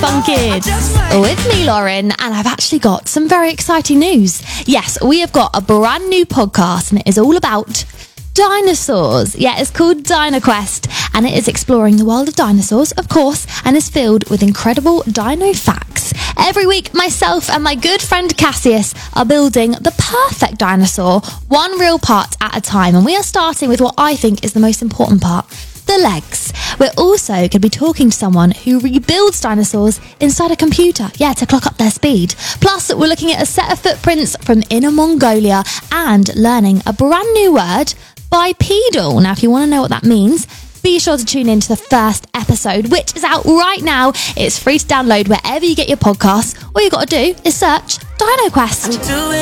Fun Kids with me, Lauren, and I've actually got some very exciting news. Yes, we have got a brand new podcast and it is all about dinosaurs. Yeah, it's called DinoQuest and it is exploring the world of dinosaurs, of course, and is filled with incredible dino facts. Every week, myself and my good friend Cassius are building the perfect dinosaur, one real part at a time, and we are starting with what I think is the most important part: the legs. We're also going to be talking to someone who rebuilds dinosaurs inside a computer, to clock up their speed. Plus, we're looking at a set of footprints from Inner Mongolia and learning a brand new word, bipedal. Now, if you want to know what that means, be sure to tune in to the first episode, which is out right now. It's free to download wherever you get your podcasts. All you got to do is search DinoQuest.